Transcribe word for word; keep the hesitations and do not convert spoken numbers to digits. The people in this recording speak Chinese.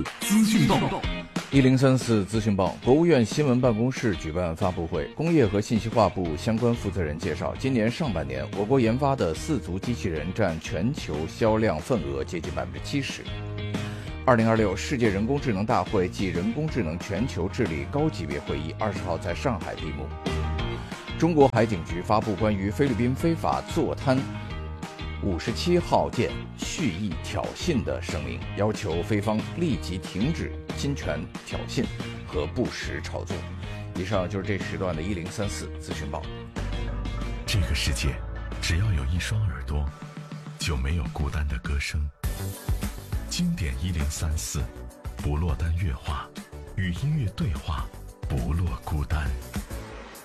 资讯报。一零三四资讯报，国务院新闻办公室举办发布会，工业和信息化部相关负责人介绍，今年上半年，我国研发的四足机器人占全球销量份额接近百分之七十。二零二六世界人工智能大会暨人工智能全球治理高级别会议二十号在上海闭幕。中国海警局发布关于菲律宾非法坐滩五十七号舰蓄意挑衅的声明，要求菲方立即停止侵权挑衅和不实炒作。以上就是这时段的一零三四资讯报。 这个世界只要有一双耳朵，就没有孤单的歌声。经典一零三四，不落单乐话，与音乐对话，不落孤单。